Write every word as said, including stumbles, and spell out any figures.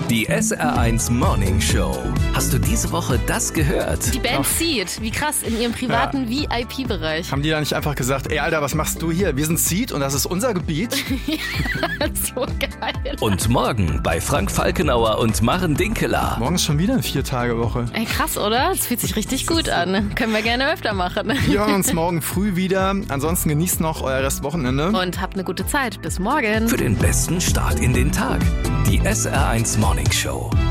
Die S R eins Morning Show. Hast du diese Woche das gehört? Die Band Seed, wie krass, in ihrem privaten Ja. V I P-Bereich. Haben die da nicht einfach gesagt, ey Alter, was machst du hier? Wir sind Seed und das ist unser Gebiet? So geil. Und morgen bei Frank Falkenauer und Maren Dinkeler. Morgen ist schon wieder eine Vier-Tage-Woche. Ey, krass, oder? Das fühlt sich richtig gut an. Können wir gerne öfter machen. Wir hören uns morgen früh wieder. Ansonsten genießt noch euer Restwochenende. Und habt eine gute Zeit. Bis morgen. Für den besten Start in den Tag. Die S R eins Morning Show.